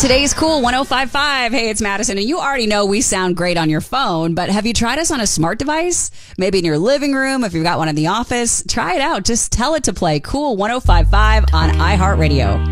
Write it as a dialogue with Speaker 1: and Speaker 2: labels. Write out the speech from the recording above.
Speaker 1: Today's Cool 105.5. Hey, it's Madison, and you already know we sound great on your phone, but have you tried us on a smart device? Maybe in your living room, if you've got one in the office. Try it out. Just tell it to play Cool 105.5 on iHeartRadio.